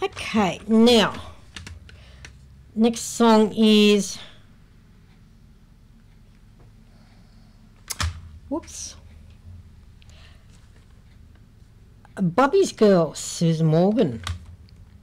Okay, now, next song is, whoops, Bobby's Girl, Susan Morgan.